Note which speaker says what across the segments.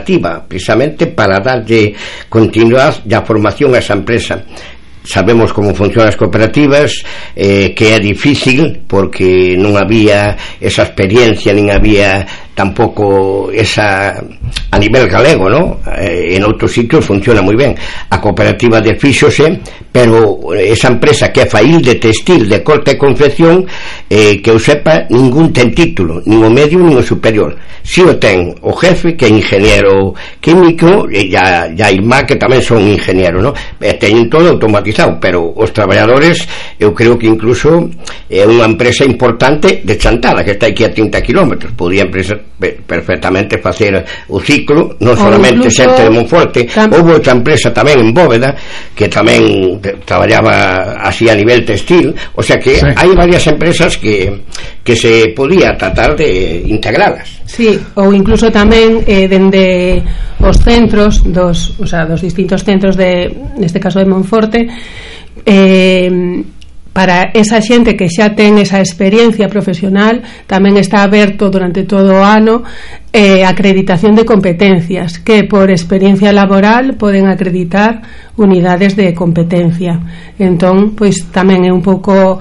Speaker 1: cooperativa, precisamente para darlle continuidade da formación a esa empresa. Sabemos como funcionan as cooperativas, que é difícil porque non había esa experiencia, nin había tampouco esa a nivel galego, ¿no? En outros sitios funciona moi ben. A cooperativa desfíxose, pero esa empresa que é Fail de textil, de corte e confección, que eu sepa, ningún ten título, nin o medio nin o superior. Si o ten o jefe, que é ingeniero químico, e a irmá, que tamén son ingeniero, ¿no? Teñen todo automatizado, pero os traballadores, eu creo que incluso é unha empresa importante de Chantada, que está aquí a 30 kilómetros, podía perfectamente facer o ciclo, non solamente xente de Monforte. Houve outra empresa tamén en Bóveda que tamén traballaba así a nivel textil, o sea que hai varias empresas que se podía tratar de integralas.
Speaker 2: Sí, ou incluso tamén dende os centros dos distintos centros neste caso de Monforte, para esa xente que xa ten esa experiencia profesional, tamén está aberto durante todo o ano acreditación de competencias, que por experiencia laboral poden acreditar unidades de competencia. Entón, pois tamén é un pouco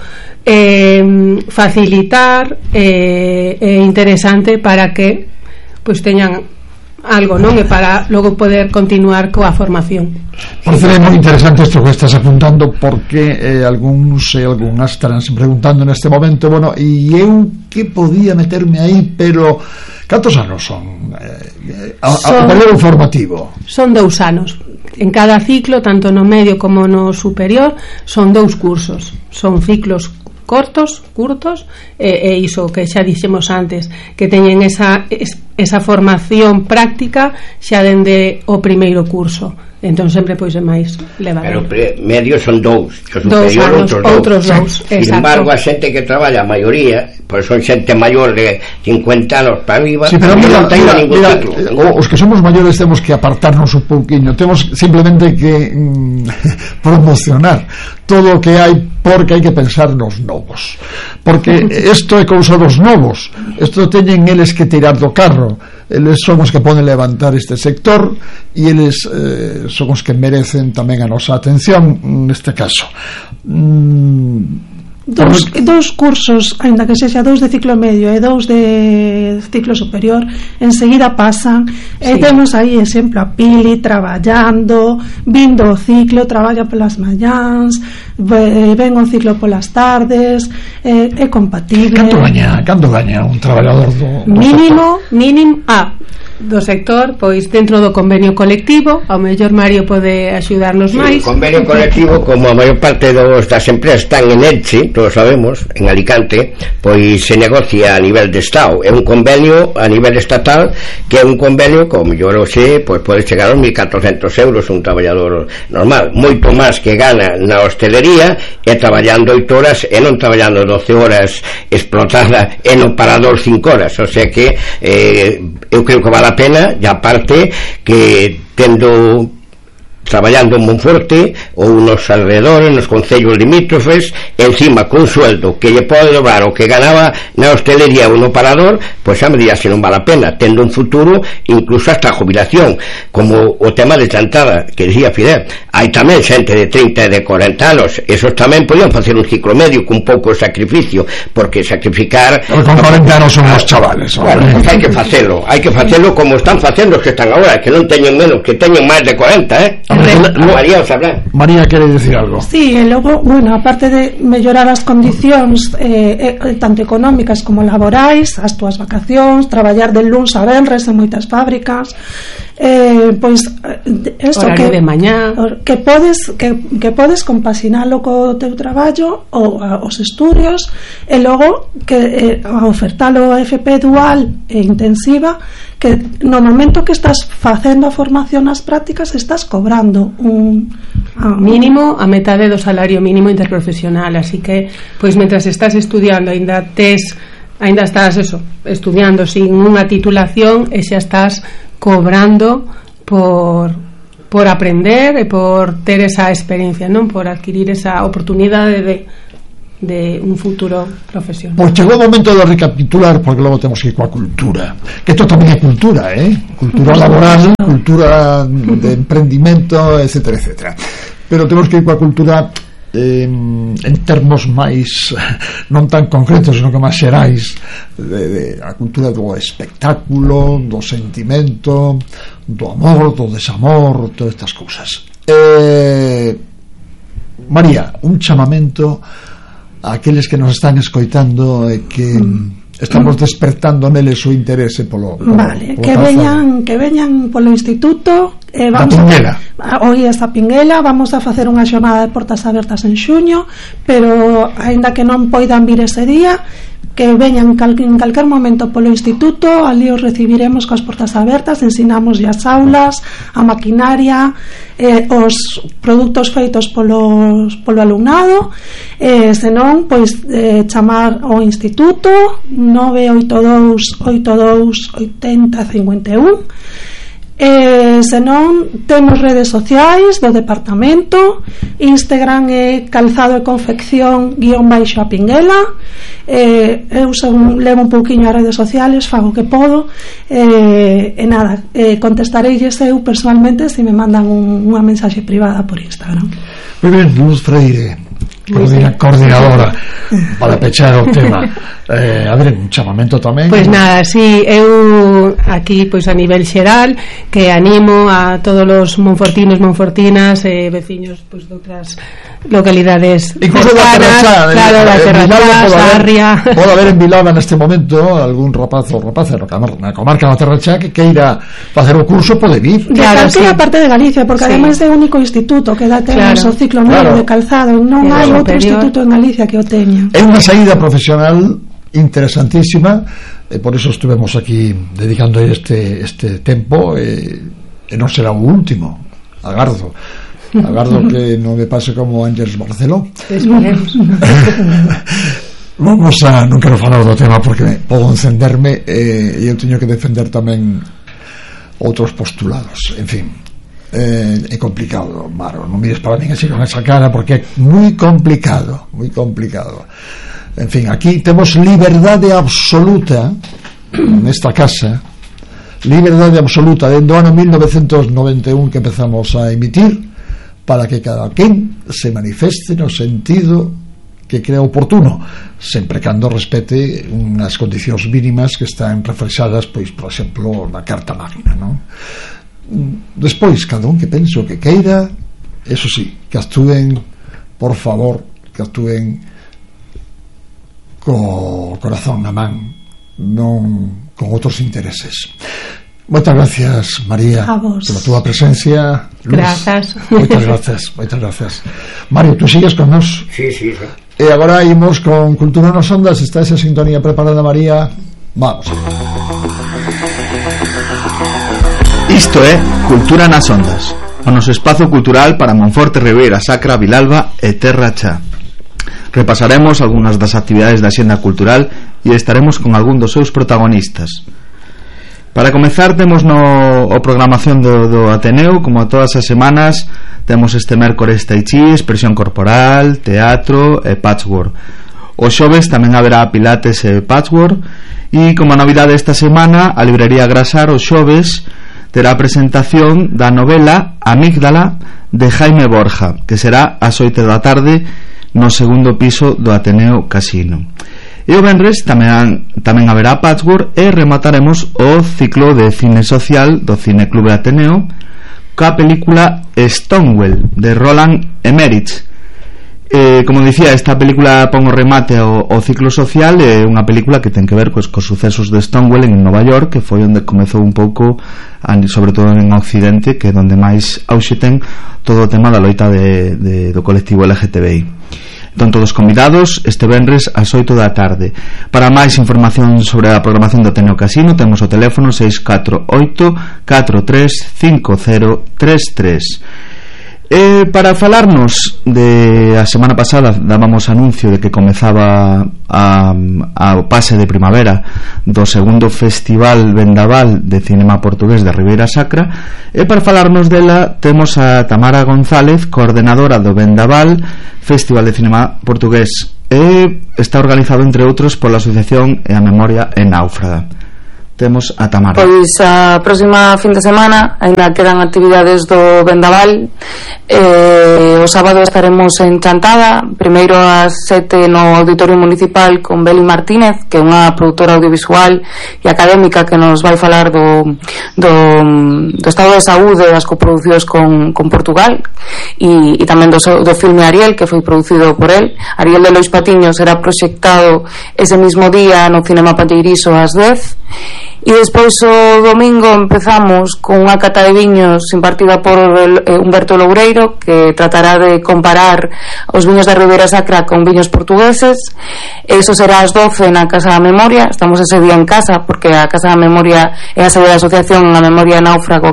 Speaker 2: facilitar interesante para que pois teñan algo, non? E para logo poder continuar coa formación.
Speaker 3: Parece moi interesante isto que estás apuntando, porque algúns e algunhas estarán preguntando neste momento, bueno, e eu que podía meterme aí, pero cantos anos son? O período formativo? Son
Speaker 2: 2 anos. En cada ciclo, tanto no medio como no superior, son 2 cursos. Son ciclos curtos, e iso que xa dixemos antes, que teñen esa formación práctica xa dende o primeiro curso. Entón sempre pois é máis levado.
Speaker 1: Pero medio son 2, o superior outros 2. Sin embargo, a xente que traballa, a maioría, pois son xente maior de 50 anos para arriba,
Speaker 3: sí, pero
Speaker 1: non ten ningún título.
Speaker 3: Os que somos maiores temos que apartarnos un pouquiño, temos simplemente que promocionar todo o que hai, porque hai que pensar nos novos, porque isto é cousa dos novos, isto teñen eles que tirar do carro. Eles son os que poden levantar este sector e eles son os que merecen tamén a nosa atención neste caso.
Speaker 4: Dous cursos, ainda que sexa 2 de ciclo medio e 2 de ciclo superior, enseguida pasan. E temos aí exemplo a Pili traballando, vindo o ciclo, traballa polas mañáns, ven o ciclo polas tardes, é compatible.
Speaker 3: Canto gaña un traballador do
Speaker 2: mínimo do sector, pois dentro do convenio colectivo, ao mellor Mario pode axudarnos máis.
Speaker 1: O convenio colectivo, como a maior parte das empresas están en Elche, todos sabemos, en Alicante, pois se negocia a nivel de Estado. É un convenio a nivel estatal, que é un convenio, como yo lo sé, pois pode chegar aos 1.400 euros un traballador normal, moito máis que gana na hostelería, e traballando 8 horas e non traballando 12 horas explotada e non parador 5 horas, o sea que eu creo que vale a pena, e aparte que tendo traballando en Monforte ou nos alrededores, nos concellos limítrofes, encima con sueldo que lle pode dobrar o que ganaba na hostelería ou no parador, pois xa me diría se non vale a pena, tendo un futuro incluso hasta a jubilación, como o tema de Chantada que dicía Fidel. Hai tamén xente de 30 e de 40 anos, esos tamén podían facer un ciclo medio con pouco sacrificio, porque sacrificar
Speaker 3: con 40 anos son os chavales.
Speaker 1: Bueno, pues hai que facelo como están facendo os que están agora, que non teñen menos, que teñen máis de 40, María, os habla.
Speaker 3: María quere dicir algo.
Speaker 4: Sí, e logo, bueno, aparte de mellorar as condicións tanto económicas como laborais, as túas vacacións, traballar de luns a venres en moitas fábricas, pois eso,
Speaker 2: horario de mañá,
Speaker 4: que podes compaxinalo co teu traballo ou os estudios, e logo que ofertalo FP dual e intensiva, que no momento que estás facendo a formación nas prácticas estás cobrando un
Speaker 2: mínimo a metade do salario mínimo interprofesional, así que pois mentras estás estudiando ainda estás estudiando sin unha titulación e xa estás cobrando por aprender e por ter esa experiencia, non por adquirir esa oportunidade de de un futuro profesional.
Speaker 3: Pois chegou o momento de recapitular, porque logo temos que ir coa cultura, que isto tamén é cultura, cultura laboral, cultura de emprendimento, etcétera, etcétera. Pero temos que ir coa cultura en termos máis non tan concretos, sino que máis xerais, de a cultura do espectáculo, do sentimento, do amor, do desamor, todas estas cousas. María, un chamamento a aqueles que nos están escoitando e que estamos despertando neles o interese polo
Speaker 4: vale, que veñan polo instituto, vamos hoy esta Pinguela, vamos a facer unha xornada de portas abertas en xuño, pero aínda que non poidan vir ese día, que veñan en calquer momento polo instituto, ali os recibiremos coas portas abertas, ensinamos as aulas, a maquinaria, os produtos feitos polo alumnado, senón, pois chamar ao instituto 982 82 80 51. Senón temos redes sociais do departamento, Instagram é calzado e confección _a Pinguela. Eu levo un pouquiño as redes sociales, fago que podo, e nada, contestareilles eu personalmente se me mandan unha mensaxe privada por Instagram.
Speaker 3: Moi ben, Luz Freire, coordinadora, para pechar o tema. A ver, un chamamento tamén.
Speaker 2: Pois nada, si eu aquí pois a nivel xeral que animo a todos os monfortinos, monfortinas e veciños pois de outras localidades
Speaker 3: incluso da Terrachá,
Speaker 2: claro, da Terrachá, Sarria.
Speaker 3: Pode haber en Vilava neste momento algún rapaz ou rapaza na comarca da Terrachá que queira facer o curso, pode vir.
Speaker 4: Claro, calquera parte de Galicia, porque ademais é o único instituto que dá temos o ciclo medio de calzado, non hai outro instituto en Galicia que o teña.
Speaker 3: É unha saída profesional interesantísima, e por eso estuvemos aquí dedicando este tempo, e non será o último, agardo que non me pase como Ángeles Barceló. Vamos a, non quero falar do tema porque podo encenderme, e eu teño que defender tamén outros postulados, en fin. É complicado, Maro, non mires para min así con esa cara porque é moi complicado. En fin, aquí temos liberdade absoluta nesta casa, liberdade absoluta dentro do ano 1991 que empezamos a emitir, para que cada quen se manifeste no sentido que crea oportuno, sempre cando respete unhas condicións mínimas que están reflexadas, pois, por exemplo, na Carta Magna, non? Despois, cada un que pense o que queira, eso sí, que actúen, por favor, que actúen co corazón na man, non con outros intereses. Moitas gracias, María, pola túa presencia.
Speaker 2: Grazas.
Speaker 3: Moitas gracias. Mario, tú sigues con nós?
Speaker 1: Sí.
Speaker 3: E agora imos con Cultura nas Ondas. Está esa sintonía preparada, María? Vamos.
Speaker 5: Isto é Cultura nas Ondas, o noso espazo cultural para Monforte, Ribeira Sacra, Vilalba e Terra Chá. Repasaremos algunhas das actividades da xenda cultural e estaremos con algún dos seus protagonistas. Para comezar, temos o programación do Ateneo. Como a todas as semanas, temos este mércores Tai Chi, expresión corporal, teatro e patchwork. Os xoves tamén haberá pilates e patchwork. E como novidade esta semana, a librería Grasar os xoves terá a presentación da novela Amígdala de Jaime Borja, que será ás 8 da tarde no segundo piso do Ateneo Casino. E o venres tamén haberá patchwork e remataremos o ciclo de cine social do Cineclube Ateneo ca película Stonewall de Roland Emmerich. Como dicía, esta película pon o remate ao ciclo social. É unha película que ten que ver cos sucesos de Stonewall en Nova York, que foi onde comezou un pouco, sobre todo en Occidente, que é onde máis auxe ten todo o tema da loita do colectivo LGTBI. Entón, todos convidados este venres ás 8 da tarde. Para máis información sobre a programación do Ateneo Casino, temos o teléfono 648 435033. Para falarnos de a semana pasada dábamos anuncio de que comezaba a pase de primavera do segundo Festival Vendaval de Cinema Portugués de Ribeira Sacra, e para falarnos dela temos a Tamara González, coordenadora do Vendaval Festival de Cinema Portugués está organizado, entre outros, pola Asociación e a Memoria e Náufraga. Temos a Tamara.
Speaker 6: Pois a próxima fin de semana ainda quedan actividades do Vendaval. O sábado estaremos en Chantada, primeiro ás 7 no Auditorio Municipal con Beli Martínez, que é unha produtora audiovisual e académica que nos vai falar do estado de saúde das coproducións con Portugal e tamén do filme Ariel, que foi producido por el. Ariel de Lois Patiño será proxectado ese mismo día no Cinema Palleirizo ás 10. E despois o domingo empezamos con unha cata de viños impartida por Humberto Loureiro, que tratará de comparar os viños da Ribeira Sacra con viños portugueses. Eso será ás 12 na Casa da Memoria. Estamos ese día en casa porque a Casa da Memoria é a sede da Asociación a Memoria Náufrago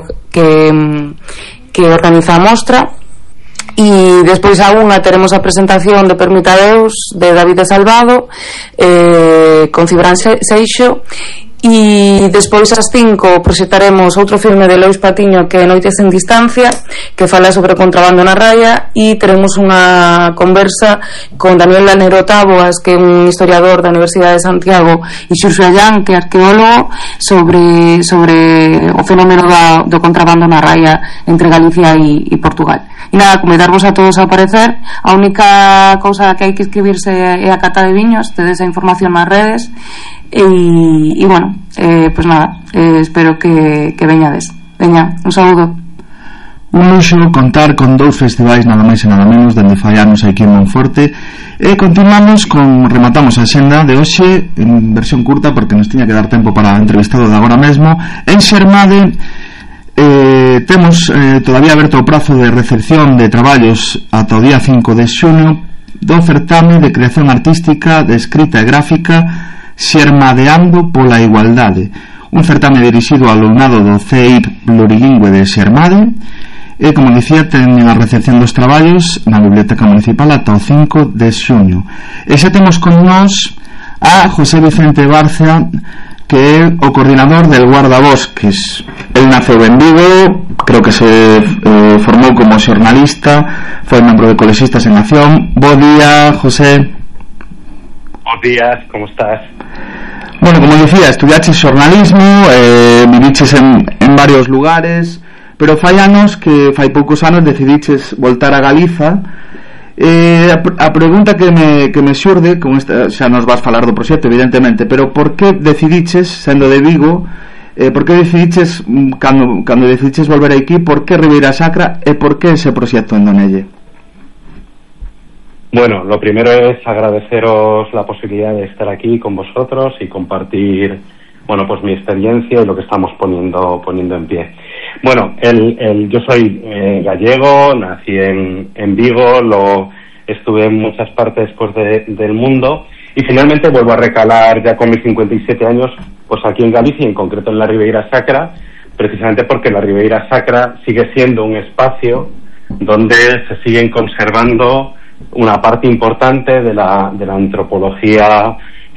Speaker 6: que organiza a mostra. E despois a unha teremos a presentación de Permita Deus de David de Salvado con Cibran Seixo. E despois ás 5 proxectaremos outro filme de Lois Patiño, que é Noites en Distancia, que fala sobre contrabando na raya, e teremos unha conversa con Daniel Lanero Táboas, que é un historiador da Universidade de Santiago, e Xurxo Allán, que é arqueólogo, sobre o fenómeno do contrabando na raya entre Galicia e Portugal. E nada, convidarvos a todos a aparecer. A única cousa que hai que escribirse é a cata de viños, tedes a información nas redes. E bueno, pues nada, espero que veñades. Veña, un saúdo.
Speaker 5: Un luxo contar con 2 festivais nada máis e nada menos dende fai anos aquí en Monforte. E rematamos a xenda de hoxe en versión curta porque nos tiña que dar tempo para entrevistado de agora mesmo. En Xermade temos todavía aberto o prazo de recepción de traballos ata o día 5 de xuño do certame de creación artística, de escrita e gráfica Xermadeando pola Igualdade, un certame dirixido ao alumnado do CEIP plurilingüe de Xermade. E, como dicía, teñen a recepción dos traballos na Biblioteca Municipal ata o 5 de xuño. E xa temos con nós a José Vicente Barcia, que é o coordinador del Guardabosques. El naceu en Vigo, creo que se formou como xornalista, foi membro de Colexistas en Acción. Bo día, José.
Speaker 7: Buenos días, ¿cómo estás?
Speaker 5: Bueno, como decía, estudiaches xornalismo, viviches en varios lugares, pero fai poucos anos decidiches voltar a Galiza. A pregunta que me xurde, con esta, xa nos vas falar do proxecto, evidentemente, pero por que decidiches, sendo de Vigo, por que decidiches, cando decidiches volver aquí, por que Ribeira Sacra e por que ese proxecto en Donelle?
Speaker 7: Bueno, lo primero es agradeceros la posibilidad de estar aquí con vosotros y compartir, bueno, pues mi experiencia y lo que estamos poniendo en pie. Bueno, yo soy gallego, nací en Vigo, estuve en muchas partes pues del mundo y finalmente vuelvo a recalar ya con mis 57 años, pues aquí en Galicia y en concreto en la Ribeira Sacra, precisamente porque la Ribeira Sacra sigue siendo un espacio donde se siguen conservando una parte importante de la antropología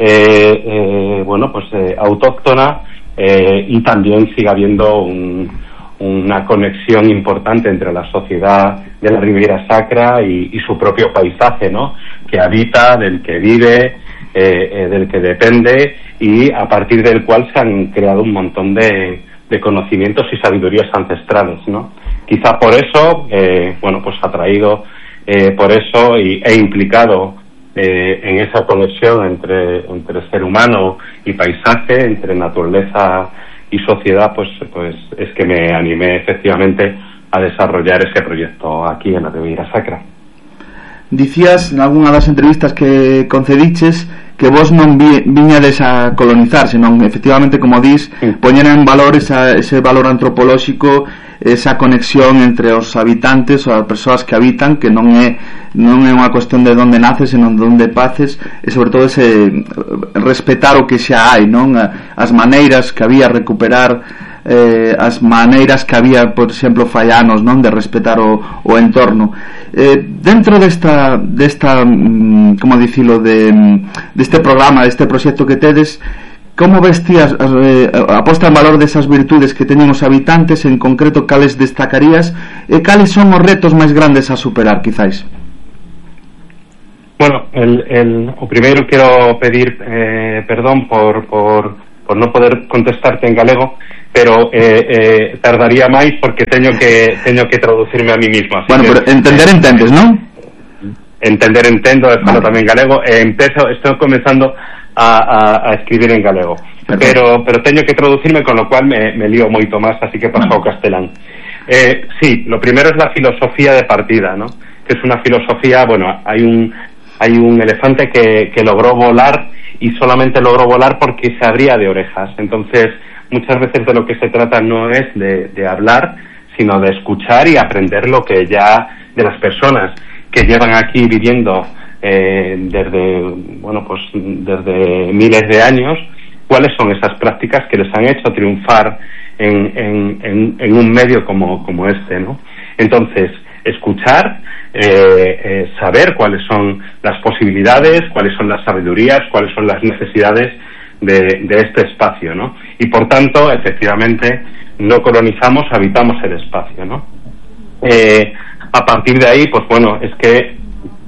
Speaker 7: autóctona y también sigue habiendo una conexión importante entre la sociedad de la Ribeira Sacra y su propio paisaje, ¿no? Que habita, del que vive, del que depende y a partir del cual se han creado un montón de conocimientos y sabidurías ancestrales, ¿no? Quizá por eso, atraído por eso e implicado en esa conexión entre ser humano y paisaje, entre naturaleza y sociedad, pues es que me animé efectivamente a desarrollar ese proyecto aquí en la Ribeira Sacra.
Speaker 5: Dicías en algunha das entrevistas que concediches que vos non viñades a colonizar, senón efectivamente, como dis, poñer en valor ese valor antropolóxico, esa conexión entre os habitantes ou as persoas que habitan, que non é unha cuestión de onde naces, senón de onde paces, e sobre todo ese respetar o que xa hai, non? As maneiras que había, recuperar as maneiras que había, por exemplo, fai anos, non? De respetar o entorno. Dentro desta como dicilo, deste programa, deste proxecto que tedes, como vestías a posta en valor desas virtudes que teñen os habitantes, en concreto cales destacarías e cales son os retos máis grandes a superar, quizáis?
Speaker 7: Bueno, o primeiro quero pedir perdón por non poder contestarte en galego, pero tardaría máis porque teño que traducirme a mí mismo. Así
Speaker 5: bueno, pero entender entendes, non?
Speaker 7: Entendo, falo tamén galego, estou comenzando a escribir en galego, pero teño que traducirme, con lo cual me lío moito máis, así que paso ao castelán. Sí, lo primero es la filosofía de partida, ¿no? Que es una filosofía, bueno, hay un elefante que logró volar, y solamente logró volar porque se abría de orejas. Entonces, muchas veces de lo que se trata no es de hablar, sino de escuchar y aprender lo que ya de las personas que llevan aquí viviendo desde miles de años, cuáles son esas prácticas que les han hecho triunfar en un medio como este, ¿no? Entonces, escuchar, saber cuáles son las posibilidades, cuáles son las sabidurías, cuáles son las necesidades de este espacio, ¿no? Y por tanto, efectivamente, no colonizamos, habitamos el espacio, ¿no? A partir de ahí, pues bueno, es que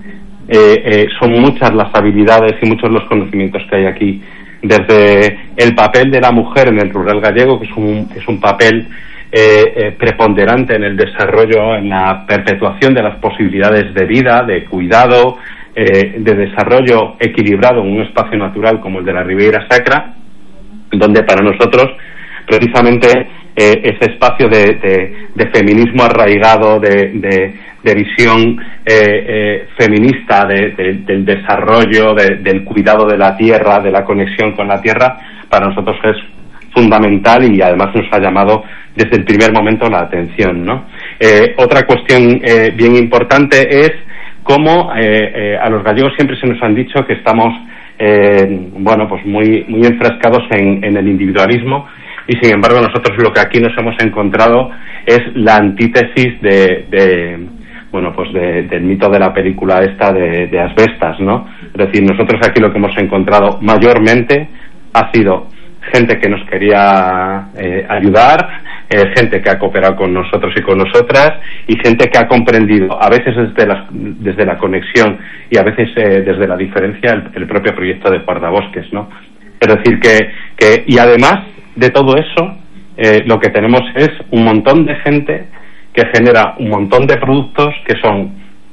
Speaker 7: son muchas las habilidades y muchos los conocimientos que hay aquí, desde el papel de la mujer en el rural gallego, que es un papel preponderante en el desarrollo, en la perpetuación de las posibilidades de vida, de cuidado, de desarrollo equilibrado en un espacio natural como el de la Ribeira Sacra, donde para nosotros precisamente ese espacio de feminismo arraigado, de visión feminista del desarrollo, del cuidado de la tierra, de la conexión con la tierra, para nosotros es fundamental, y además nos ha llamado desde el primer momento la atención, ¿no? Otra cuestión bien importante es cómo a los gallegos siempre se nos han dicho que estamos pues muy enfrascados en el individualismo, y sin embargo nosotros lo que aquí nos hemos encontrado es la antítesis del mito de la película esta de Asbestas, ¿no? Es decir, nosotros aquí lo que hemos encontrado mayormente ha sido gente que nos quería ayudar, gente que ha cooperado con nosotros y con nosotras, y gente que ha comprendido, a veces desde la conexión y a veces desde la diferencia, el propio proyecto de guardabosques, ¿no? Es decir, que y además de todo eso, lo que tenemos es un montón de gente que genera un montón de productos que son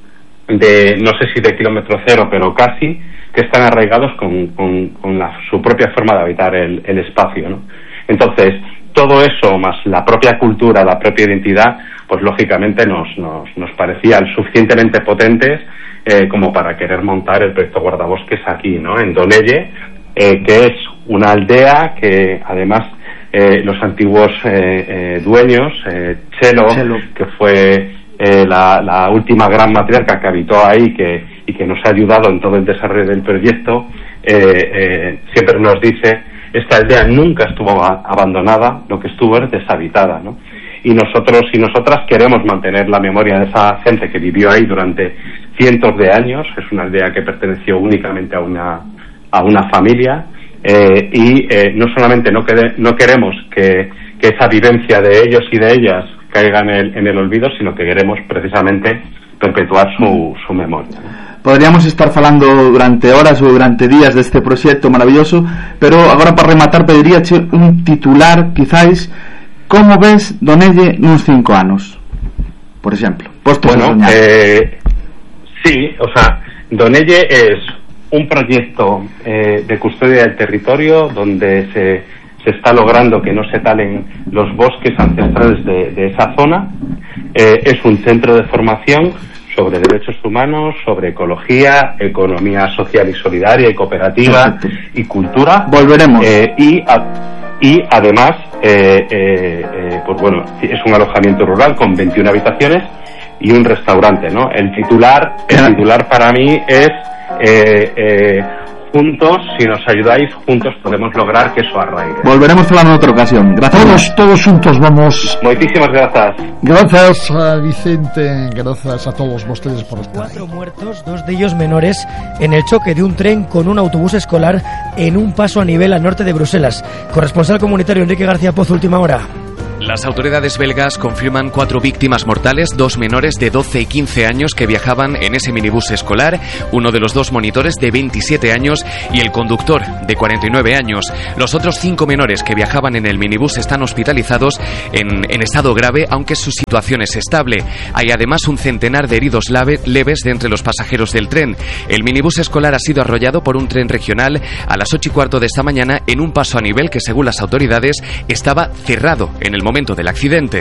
Speaker 7: no sé si de kilómetro cero, pero casi, que están arraigados con su propia forma de habitar el espacio, ¿no? Entonces, todo eso, más la propia cultura, la propia identidad, pues lógicamente nos parecían suficientemente potentes como para querer montar el proyecto guardabosques aquí, ¿no? En Donelle, que es una aldea que además los antiguos dueños, Chelo, que fue la última gran matriarca que habitó ahí y que nos ha ayudado en todo el desarrollo del proyecto, siempre nos dice: esta aldea nunca estuvo abandonada, lo que estuvo es deshabitada, ¿no? Y nosotros y nosotras queremos mantener la memoria de esa gente que vivió ahí durante cientos de años. Es una aldea que perteneció únicamente a una familia, y no solamente no queremos que esa vivencia de ellos y de ellas caiga en el olvido, sino que queremos precisamente perpetuar su memoria.
Speaker 5: Podríamos estar falando durante horas ou durante días deste proxecto maravilloso, pero agora para rematar pediríache un titular, quizáis: como ves Donelle nuns 5 anos, por exemplo?
Speaker 7: Bueno, sí, o sea, Donelle es un proyecto de custodia del territorio donde se está logrando que no se talen los bosques ancestrales de esa zona. Es un centro de formación sobre derechos humanos, sobre ecología, economía social y solidaria y cooperativa. Perfecto. Y cultura.
Speaker 5: Volveremos.
Speaker 7: Y además, pues bueno, es un alojamiento rural con 21 habitaciones y un restaurante, ¿no? El titular para mí es juntos, si nos ayudáis, juntos podemos lograr que eso arraigue.
Speaker 5: Volveremos a hablar en otra ocasión. Gracias.
Speaker 3: Todos juntos vamos.
Speaker 7: Muchísimas gracias.
Speaker 3: Gracias a Vicente, gracias a todos ustedes por estar.
Speaker 8: 4 muertos, 2 de ellos menores, en el choque de un tren con un autobús escolar en un paso a nivel al norte de Bruselas. Corresponsal comunitario Enrique García Pozo, última hora.
Speaker 9: Las autoridades belgas confirman 4 víctimas mortales, 2 menores de 12 y 15 años que viajaban en ese minibús escolar, uno de los 2 monitores de 27 años y el conductor de 49 años. Los otros 5 menores que viajaban en el minibús están hospitalizados en estado grave, aunque su situación es estable. Hay además un centenar de heridos leves de entre los pasajeros del tren. El minibús escolar ha sido arrollado por un tren regional a las 8:15 de esta mañana en un paso a nivel que, según las autoridades, estaba cerrado en el momento del accidente.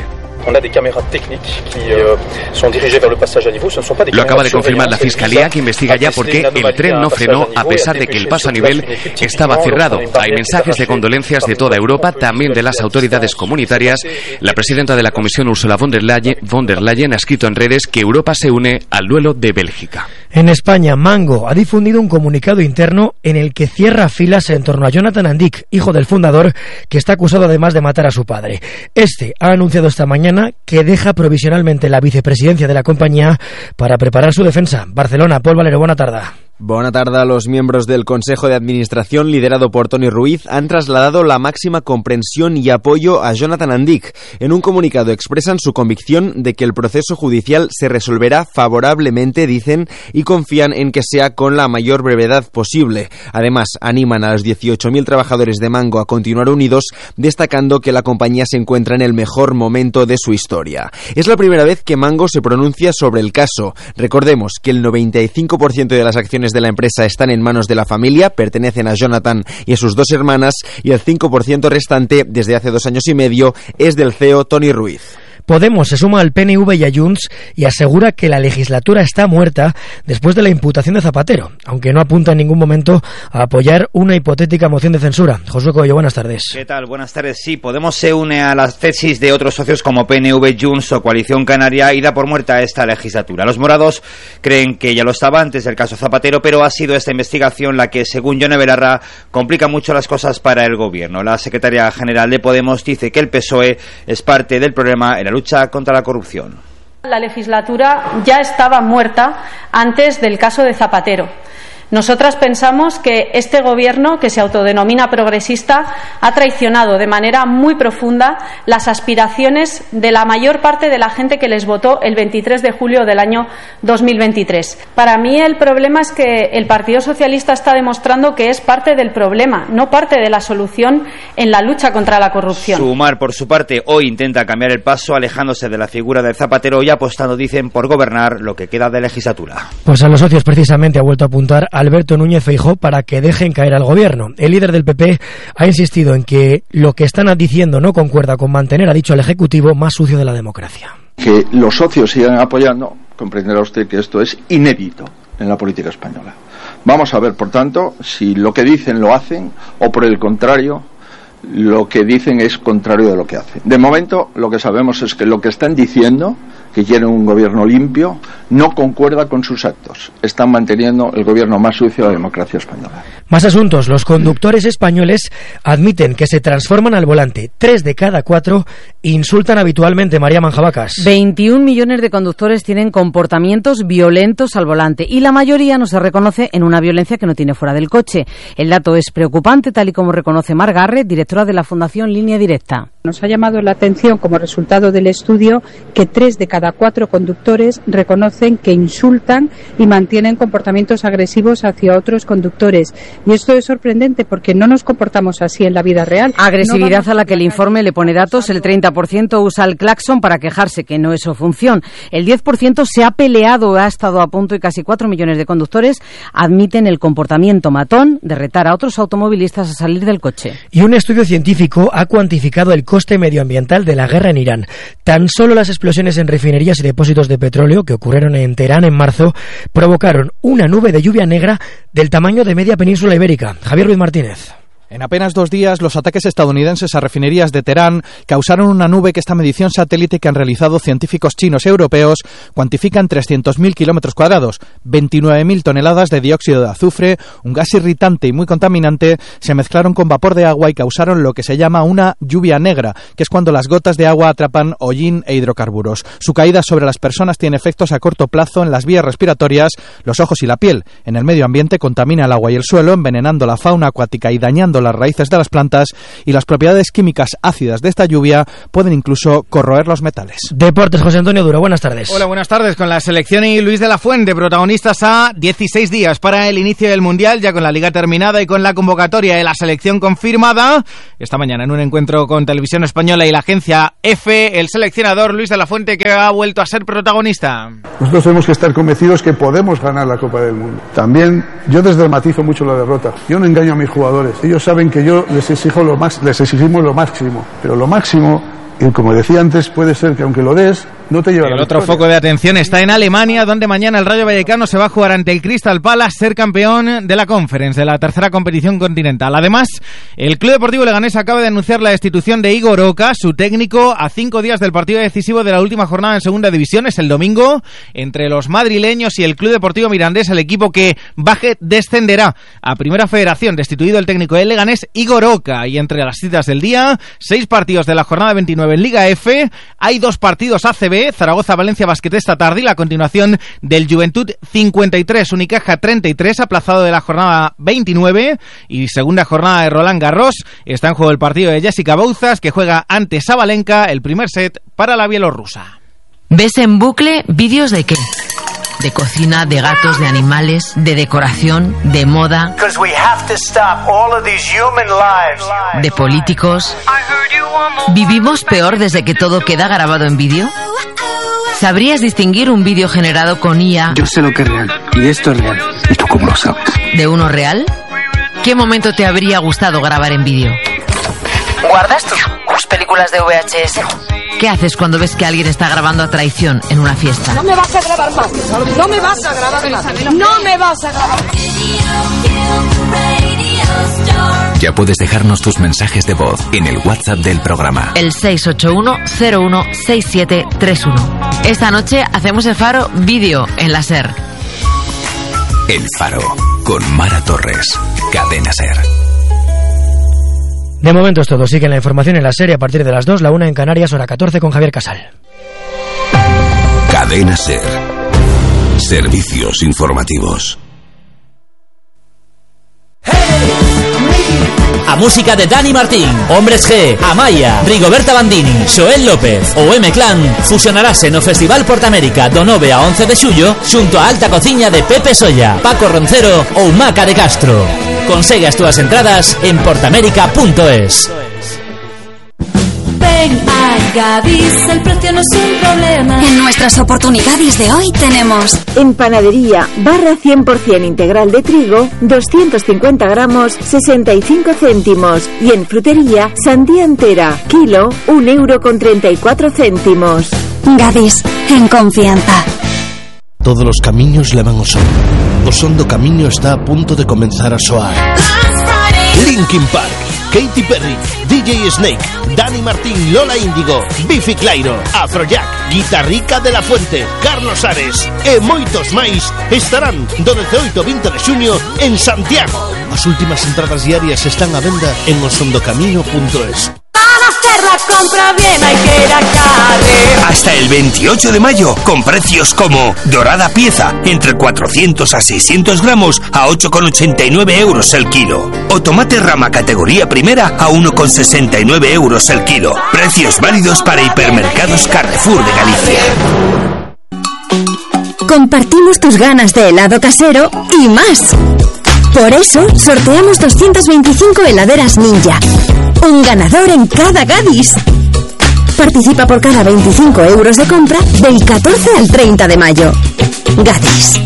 Speaker 9: Lo acaba de confirmar la Fiscalía, que investiga ya por qué el tren no frenó a pesar de que el paso a nivel estaba cerrado. Hay mensajes de condolencias de toda Europa, también de las autoridades comunitarias. La presidenta de la Comisión, Ursula von der Leyen, ha escrito en redes que Europa se une al duelo de Bélgica.
Speaker 8: En España, Mango ha difundido un comunicado interno en el que cierra filas en torno a Jonathan Andic, hijo del fundador, que está acusado además de matar a su padre. Este ha anunciado esta mañana que deja provisionalmente la vicepresidencia de la compañía para preparar su defensa. Barcelona, Pol Valero, buena tarde.
Speaker 10: Buena tarde. Los miembros del Consejo de Administración, liderado por Toni Ruiz, han trasladado la máxima comprensión y apoyo a Jonathan Andic. En un comunicado expresan su convicción de que el proceso judicial se resolverá favorablemente, dicen, y confían en que sea con la mayor brevedad posible. Además, animan a los 18.000 trabajadores de Mango a continuar unidos, destacando que la compañía se encuentra en el mejor momento de su historia. Es la primera vez que Mango se pronuncia sobre el caso. Recordemos que el 95% de las acciones de la empresa están en manos de la familia, pertenecen a Jonathan y a sus 2 hermanas, y el 5% restante, desde hace 2 años y medio, es del CEO Toni Ruiz.
Speaker 8: Podemos se suma al PNV y a Junts y asegura que la legislatura está muerta después de la imputación de Zapatero, aunque no apunta en ningún momento a apoyar una hipotética moción de censura. Josué Coello, buenas tardes.
Speaker 11: ¿Qué tal? Buenas tardes. Sí, Podemos se une a las tesis de otros socios como PNV, Junts o Coalición Canaria y da por muerta esta legislatura. Los morados creen que ya lo estaba antes del caso Zapatero, pero ha sido esta investigación la que, según Yone Belarra, complica mucho las cosas para el gobierno. La secretaria general de Podemos dice que el PSOE es parte del problema en la lucha contra la corrupción.
Speaker 12: La legislatura ya estaba muerta antes del caso de Zapatero. Nosotras pensamos que este gobierno, que se autodenomina progresista, ha traicionado de manera muy profunda las aspiraciones de la mayor parte de la gente que les votó el 23 de julio del año 2023. Para mí el problema es que el Partido Socialista está demostrando que es parte del problema, no parte de la solución en la lucha contra la corrupción.
Speaker 11: Sumar, por su parte, hoy intenta cambiar el paso, alejándose de la figura de Zapatero y apostando, dicen, por gobernar lo que queda de legislatura.
Speaker 8: Pues a los socios precisamente ha vuelto a apuntar Alberto Núñez Feijóo para que dejen caer al gobierno. El líder del PP ha insistido en que lo que están diciendo no concuerda con mantener, ha dicho, al Ejecutivo más sucio de la democracia.
Speaker 13: Que los socios sigan apoyando, comprenderá usted que esto es inédito en la política española. Vamos a ver, por tanto, si lo que dicen lo hacen o, por el contrario, lo que dicen es contrario de lo que hacen. De momento, lo que sabemos es que lo que están diciendo, que quieren un gobierno limpio, no concuerda con sus actos. Están manteniendo el gobierno más sucio de la democracia española.
Speaker 8: Más asuntos. Los conductores españoles admiten que se transforman al volante. 3 de cada 4 insultan habitualmente. María Manjabacas.
Speaker 14: 21 millones de conductores tienen comportamientos violentos al volante y la mayoría no se reconoce en una violencia que no tiene fuera del coche. El dato es preocupante, tal y como reconoce Mar Garret, directora de la Fundación Línea Directa.
Speaker 15: Nos ha llamado la atención, como resultado del estudio, que 3 de cada 4 conductores reconocen que insultan y mantienen comportamientos agresivos hacia otros conductores. Y esto es sorprendente porque no nos comportamos así en la vida real.
Speaker 14: Agresividad a la que el informe le pone datos. El 30% usa el claxon para quejarse, que no es su función. El 10% se ha peleado, ha estado a punto, y casi 4 millones de conductores admiten el comportamiento matón de retar a otros automovilistas a salir del coche.
Speaker 8: Y un estudio científico ha cuantificado el coste medioambiental de la guerra en Irán. Tan solo las explosiones en refinerías y depósitos de petróleo que ocurrieron en Teherán en marzo provocaron una nube de lluvia negra del tamaño de media península ibérica. Javier Ruiz Martínez.
Speaker 16: En apenas 2 días, los ataques estadounidenses a refinerías de Teherán causaron una nube que esta medición satélite que han realizado científicos chinos y europeos cuantifica en 300.000 kilómetros cuadrados. 29.000 toneladas de dióxido de azufre, un gas irritante y muy contaminante, se mezclaron con vapor de agua y causaron lo que se llama una lluvia negra, que es cuando las gotas de agua atrapan hollín e hidrocarburos. Su caída sobre las personas tiene efectos a corto plazo en las vías respiratorias, los ojos y la piel. En el medio ambiente contamina el agua y el suelo, envenenando la fauna acuática y dañando las raíces de las plantas y las propiedades químicas ácidas de esta lluvia pueden incluso corroer los metales.
Speaker 8: Deportes, José Antonio Duro, buenas tardes.
Speaker 17: Hola, buenas tardes. Con la selección y Luis de la Fuente, protagonistas a 16 días para el inicio del Mundial, ya con la Liga terminada y con la convocatoria de la selección confirmada. Esta mañana en un encuentro con Televisión Española y la agencia EFE, el seleccionador Luis de la Fuente, que ha vuelto a ser protagonista.
Speaker 18: Nosotros tenemos que estar convencidos que podemos ganar la Copa del Mundo. También yo desdramatizo mucho la derrota. Yo no engaño a mis jugadores. Ellos saben que yo les exigimos lo máximo, pero lo máximo, y como decía antes, puede ser que aunque lo des, no te lleva a la
Speaker 17: victoria. Otro foco de atención está en Alemania, donde mañana el Rayo Vallecano se va a jugar ante el Crystal Palace, ser campeón de la Conference, de la tercera competición continental. Además, el Club Deportivo Leganés acaba de anunciar la destitución de Igor Oca, su técnico, a 5 días del partido decisivo de la última jornada en Segunda División. Es el domingo, entre los madrileños y el Club Deportivo Mirandés. El equipo que baje descenderá a Primera Federación, destituido el técnico del Leganés, Igor Oca. Y entre las citas del día, 6 partidos de la jornada 29 en Liga F, hay 2 partidos ACB, Zaragoza-Valencia Basket esta tarde, y la continuación del Juventud 53, Unicaja 33, aplazado de la jornada 29, y segunda jornada de Roland Garros. Está en juego el partido de Jessica Bouzas, que juega ante Sabalenka, el primer set para la bielorrusa.
Speaker 19: ¿Ves en bucle vídeos de qué? De cocina, de gatos, de animales, de decoración, de moda, de políticos. ¿Vivimos peor desde que todo queda grabado en vídeo? ¿Sabrías distinguir un vídeo generado con IA?
Speaker 20: Yo sé lo que es real, y esto es real. ¿Y tú cómo lo sabes?
Speaker 19: ¿De uno real? ¿Qué momento te habría gustado grabar en vídeo? ¿Guardas tus películas de VHS? ¿Qué haces cuando ves que alguien está grabando a traición en una fiesta?
Speaker 21: No me vas a grabar más. No me vas a grabar más. No me vas a grabar.
Speaker 22: Ya puedes dejarnos tus mensajes de voz en el WhatsApp del programa.
Speaker 19: El 681-016731. Esta noche hacemos el Faro vídeo en la SER.
Speaker 22: El Faro, con Mara Torres. Cadena SER.
Speaker 8: De momento es todo. Sigue la información en la serie a partir de las 2, la 1 en Canarias, hora 14 con Javier Casal.
Speaker 22: Cadena SER. Servicios informativos.
Speaker 23: A música de Dani Martín, Hombres G, Amaya, Rigoberta Bandini, Xoel López o M-Clan fusionarase no Festival Portamérica do 9 a 11 de xullo xunto a Alta Cociña de Pepe Solla, Paco Roncero ou Maca de Castro. Consegue as túas entradas en portamérica.es.
Speaker 24: Ven a Gadis, el precio no es un problema. En nuestras oportunidades de hoy tenemos
Speaker 25: en panadería barra 100% integral de trigo, 250 gramos, 65 céntimos. Y en frutería, sandía entera, kilo, 1,34 €.
Speaker 24: Gadis, en confianza.
Speaker 26: Todos los camiños levan ao sol. O son do camiño está a punto de comenzar a soar. Linkin Park, Katy Perry, DJ Snake, Dani Martín, Lola Índigo, Bifi Clyro, Afrojack, Guitarrica de la Fuente, Carlos Ares e moitos máis estarán do 18 ao 20 de xuño en Santiago. As últimas entradas diarias están á venda en osondocamiño.es.
Speaker 24: Para hacer la compra bien hay que ir a Carrer.
Speaker 22: Hasta el 28 de mayo, con precios como dorada pieza, entre 400 a 600 gramos, a 8,89 € el kilo. O tomate rama categoría primera, a 1,69 € el kilo. Precios válidos para hipermercados Carrefour de Galicia.
Speaker 24: Compartimos tus ganas de helado casero y más. Por eso, sorteamos 225 heladeras Ninja. Un ganador en cada Gadis. Participa por cada 25 € de compra del 14 al 30 de mayo. Gadis.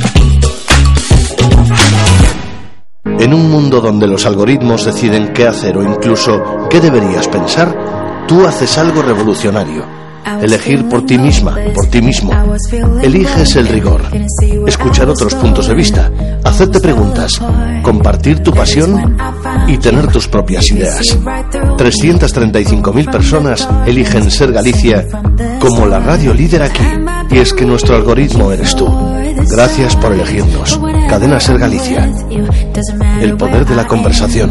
Speaker 26: En un mundo donde los algoritmos deciden qué hacer o incluso qué deberías pensar, tú haces algo revolucionario. Elegir por ti misma, por ti mismo. Eliges el rigor. Escuchar otros puntos de vista. Hacerte preguntas. Compartir tu pasión y tener tus propias ideas. 335.000 personas eligen Ser Galicia como la radio líder aquí. Y es que nuestro algoritmo eres tú. Gracias por elegirnos. Cadena Ser Galicia. El poder de la conversación.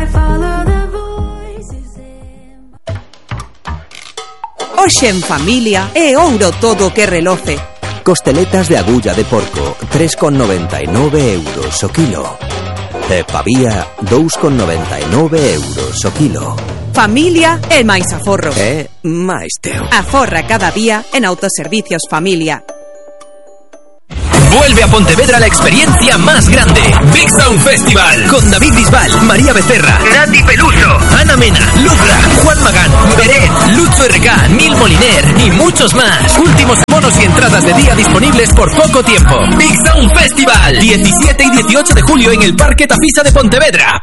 Speaker 27: Hoxe en familia é ouro todo que reloce.
Speaker 28: Costeletas de agulla de porco, 3,99 € o kilo.
Speaker 1: E pavía 2,99 euros o kilo.
Speaker 27: Familia e máis aforro.
Speaker 1: É máis teo.
Speaker 27: Aforra cada día en Autoservicios Familia.
Speaker 22: Vuelve a Pontevedra la experiencia más grande. Big Sound Festival. Con David Bisbal, María Becerra, Nati Peluso, Ana Mena, Lucra, Juan Magán, Beret, Lucho RK, Nil Moliner y muchos más. Últimos bonos y entradas de día disponibles por poco tiempo. Big Sound Festival. 17 y 18 de julio en el Parque Tafisa de Pontevedra.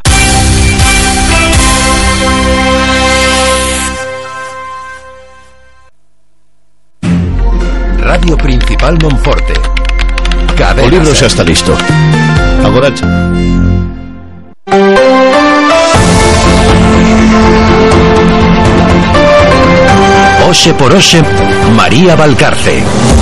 Speaker 2: Radio Principal Monforte.
Speaker 26: O libro xa está listo. Agora
Speaker 22: Oxe por Oxe, María Valcarce.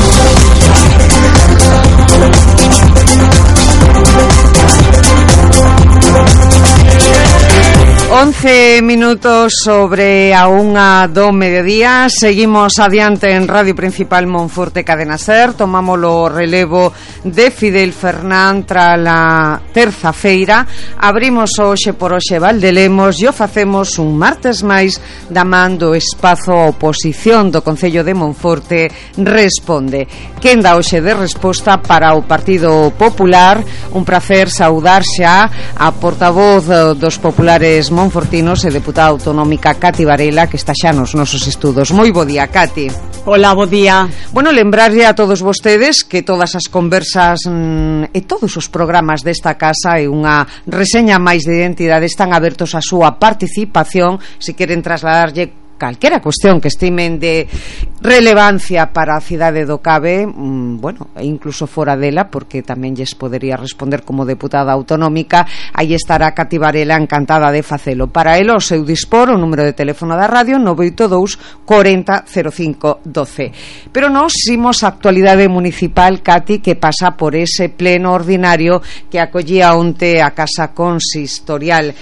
Speaker 3: 11 minutos sobre a 1 do mediodía. Seguimos adiante en Radio Principal Monforte Cadena Ser. Tomamos o relevo de Fidel Fernán tra la terza feira. Abrimos hoxe por hoxe Valdelemos e o facemos un martes máis da man do espazo a oposición do Concello de Monforte responde. Quen dá hoxe de resposta para o Partido Popular? Un prazer saudar xa a portavoz dos populares monfortinos e deputada autonómica Cati Varela, que está xa nos nosos estudos. Moi bo día, Cati.
Speaker 4: Hola, bo día.
Speaker 3: Bueno, lembrarlle a todos vostedes que todas as conversas e todos os programas desta casa e unha reseña máis de identidade están abertos a súa participación. Se queren trasladarlle calquera cuestión que estimen de relevancia para a cidade do Cabe, bueno, e incluso fora dela, porque tamén lles podería responder como deputada autonómica, aí estará Cati Varela encantada de facelo. Para elo, o seu dispor, o número de teléfono da radio 982 40 05 12. Pero nós imos a actualidade municipal, Cati, que pasa por ese pleno ordinario que acollía onte a Casa Consistorial.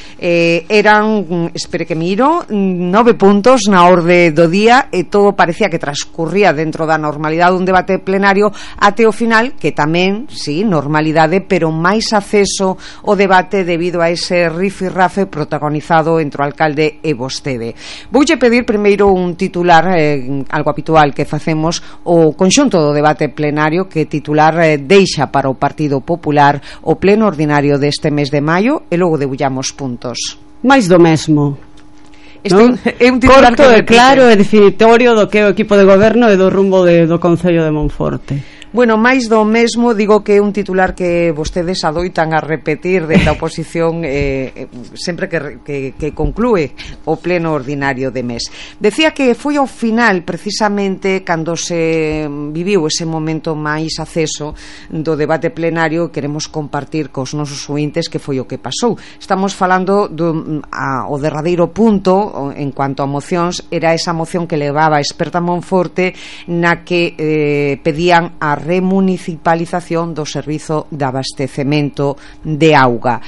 Speaker 3: Eran, espere que miro, 9 puntos na orde do día e todo parecía que transcurría dentro da normalidade dun debate plenario até o final, que tamén, sí, normalidade, pero máis acceso ao debate debido a ese rifirrafe protagonizado entre o alcalde e vostede. Voulle pedir primeiro un titular, algo habitual que facemos, o conxunto do debate plenario, que titular deixa para o Partido Popular o pleno ordinario deste mes de maio e logo debullamos puntos.
Speaker 4: Mais do mesmo.
Speaker 3: Non? É un titular
Speaker 4: corto e claro e definitorio do que é o equipo de goberno e do rumbo do Concello de Monforte.
Speaker 3: Bueno, máis do mesmo, digo que é un titular que vostedes adoitan a repetir dentro da oposición sempre que conclúe o pleno ordinario de mes. Decía que foi ao final, precisamente, cando se viviu ese momento máis acceso do debate plenario, queremos compartir cos nosos ointes que foi o que pasou. Estamos falando o derradeiro punto en cuanto a mocións, era esa moción que levaba a experta Monforte na que pedían a remunicipalización do servizo de abastecemento de auga.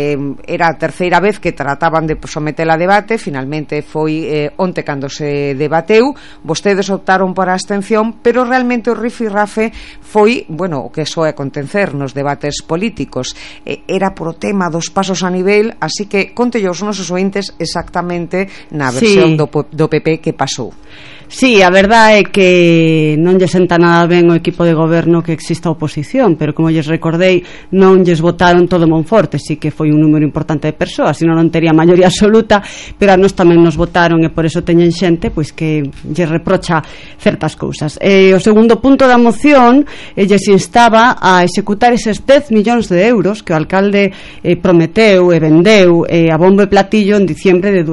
Speaker 3: Era a terceira vez que trataban de sometela a debate, finalmente foi onte cando se debateu, vostedes optaron por a abstención, pero realmente o rifirrafe foi, bueno, o que soe acontecer nos debates políticos, era por o tema dos pasos a nivel, así que contelle aos nosos ointes exactamente na versión do PP que pasou.
Speaker 4: Sí, a verdade é que non lle senta nada ben o equipo de goberno que exista oposición, pero como lles recordei, non lles votaron todo Monforte, sí que foi un número importante de persoas, senón non tería maioría absoluta, pero a nós tamén nos votaron e por eso teñen xente pois que lles reprocha certas cousas. O segundo punto da moción lles instaba a executar eses 10 millóns de euros que o alcalde prometeu e vendeu a bombo e platillo en diciembre de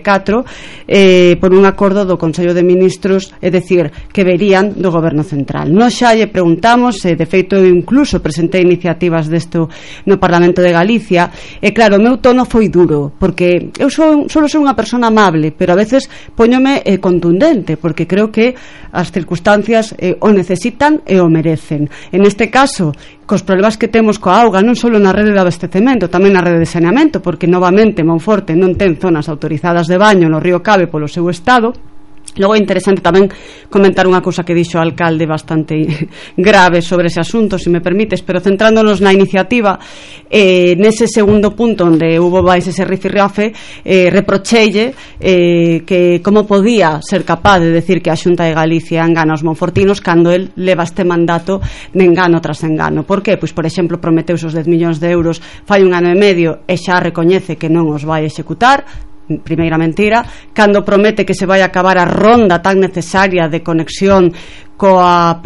Speaker 4: 2024 por un acordo do Consello de Ministros, é dicir, que verían do Goberno Central. Nós xa lle preguntamos, de feito incluso presentei iniciativas desto no Parlamento de Galicia, e claro, o meu tono foi duro, porque eu solo sou unha persona amable, pero a veces poñome contundente, porque creo que as circunstancias o necesitan e o merecen. En este caso, cos problemas que temos coa auga, non só na rede de abastecemento, tamén na rede de saneamento, porque novamente Monforte non ten zonas autorizadas de baño no río Cabe polo seu estado, Logo é interesante tamén comentar unha cousa que dixo o alcalde bastante grave sobre ese asunto, se me permites, pero centrándonos na iniciativa, nese segundo punto onde hubo máis ese rifirrafe, reprocheille que como podía ser capaz de decir que a Xunta de Galicia engana aos monfortinos cando el leva este mandato de engano tras engano. Por que? Pois, por exemplo, prometeu os 10 millóns de euros fai un ano e medio e xa recoñece que non os vai executar. Primeira mentira, cando promete que se vai acabar a ronda tan necesaria de conexión coa